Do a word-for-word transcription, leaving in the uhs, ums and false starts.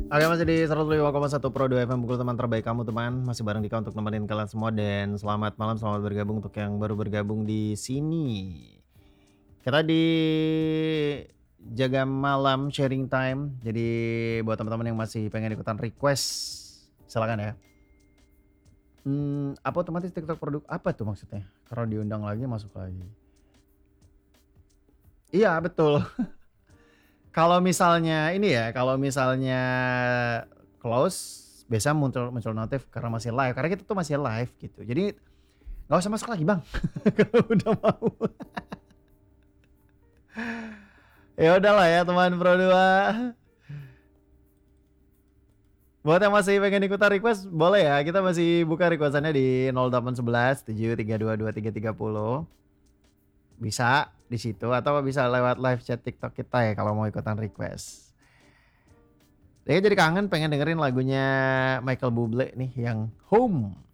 Oke, masih di seratus lima koma satu Pro dua F M, pukul teman terbaik kamu teman, masih bareng Dika untuk nemenin kalian semua dan selamat malam, selamat bergabung untuk yang baru bergabung di sini. Kita di jaga malam sharing time, jadi buat teman-teman yang masih pengen ikutan request, silakan ya. Mmm, apa otomatis TikTok produk apa tuh maksudnya? Kalau diundang lagi masuk lagi. Iya betul. Kalau misalnya ini ya, kalau misalnya close, biasanya muncul muncul notif karena masih live, karena kita tuh masih live gitu. Jadi nggak usah masuk lagi Bang, kalau udah mau. Ya udahlah ya teman Pro dua. Buat yang masih pengen ikutan request, boleh ya, kita masih buka request-annya di nol delapan satu satu tujuh tiga dua dua tiga tiga nol. Bisa di situ atau bisa lewat live chat TikTok kita ya kalau mau ikutan request. Saya jadi kangen pengen dengerin lagunya Michael Bublé nih yang Home.